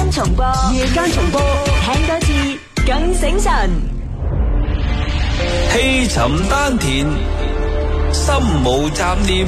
間重播，聽多次更醒神。 氣沉丹田，心無雜念。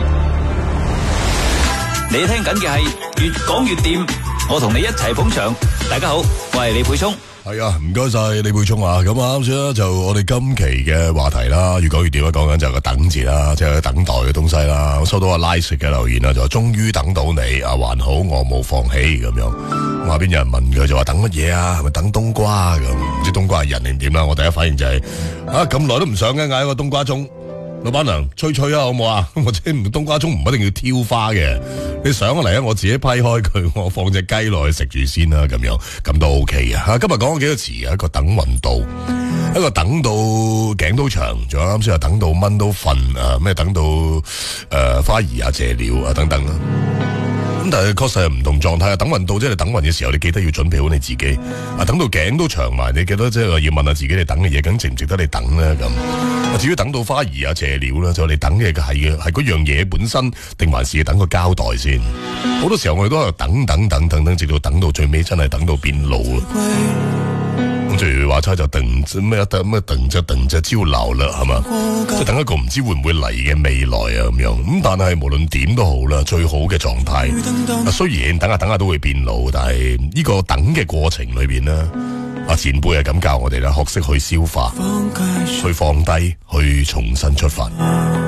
你聽緊嘅係越講越掂，我同你一齊捧場。大家好，我係李沛聰。 係啊，唔該晒李沛聰啊。咁啊，啱先啦，就我哋今期嘅話題啦，越講越掂啦，講緊就係個等字啦，即係等待嘅東西啦。我收到阿拉食嘅留言啦，就話終於等到你啊，還好我冇放棄咁樣。下邊有人問佢就話等乜嘢啊？係咪等冬瓜咁？唔知冬瓜係人定點啦？我第一反應就係咁耐都唔上嘅，嗌一個冬瓜盅。老闆娘吹吹啊，好唔好啊？或者冬瓜盅唔一定要挑花嘅，你上嚟啊，我自己批開佢，我放隻雞落去食住先啦，咁樣咁都 OK 嘅吓。今日講咗幾個詞啊，一個等運到，一個等到頸都長，仲有啱先話等到蚊都瞓啊，咩等到花兒啊謝了啊等等啦。咁但係確實係唔同狀態啊！等運到即係等運嘅時候，你記得要準備好你自己啊！等到頸都長埋，你記得即係要問下自己，你等嘅嘢，咁值唔值得你等咧？咁至於等到花兒啊謝了啦，就你等嘅係嗰樣嘢本身，定還是等個交代先？好多時候我哋都係等，直到等到最尾，真係等到變老啦。咁譬如話齋就等着招流啦，係嘛？即係等一個唔知會唔會嚟嘅未來啊咁樣。咁但係無論點都好啦，最好嘅狀態。雖然等下都會變老，但係呢個等嘅過程裏邊呢，前輩係咁教我哋啦，學識去消化，去放低，去重新出發。